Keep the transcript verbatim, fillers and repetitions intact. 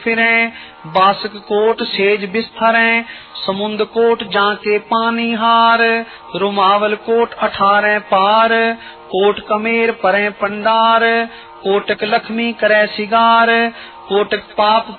फिरे बासक coat says बिस्तरे समुंद कोट जाके पानी हार रुमावल कोट अठारह पार कोट कमेर परे पंडार कोटक लक्ष्मी करे सिगार कोटक पाप